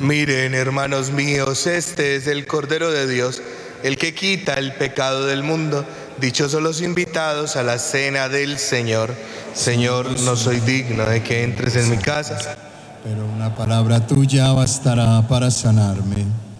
Miren, hermanos míos, este es el Cordero de Dios, el que quita el pecado del mundo. Dichosos los invitados a la cena del Señor. Señor, no soy digno de que entres en mi casa, pero una palabra tuya bastará para sanarme.